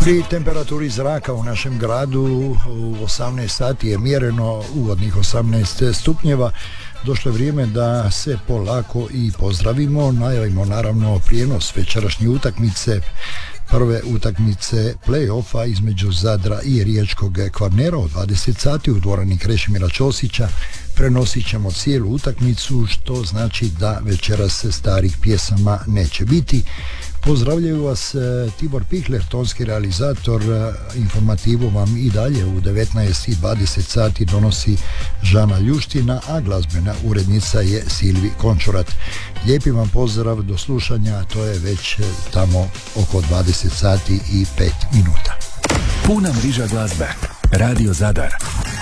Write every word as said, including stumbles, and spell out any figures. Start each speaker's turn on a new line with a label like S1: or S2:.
S1: Pri temperaturi zraka u našem gradu u osamnaest sati je mjereno uvodnih osamnaest stupnjeva. Došlo je vrijeme da se polako i pozdravimo. Najavimo naravno prijenos večerašnje utakmice, prve utakmice play-offa između Zadra i Riječkog Kvarnera u dvadeset sati u dvorani Krešimira Ćosića. Prenosit ćemo cijelu utakmicu, što znači da večeras starih pjesama neće biti. Pozdravljaju vas Tibor Pihler, tonski realizator. Informativu vam i dalje u devetnaest i dvadeset sati donosi Žana Ljuština, a glazbena urednica je Silvi Končurat. Lijepi vam pozdrav, do slušanja, to je već tamo oko dvadeset sati i pet minuta.
S2: Puna mriža glazbe, Radio Zadar.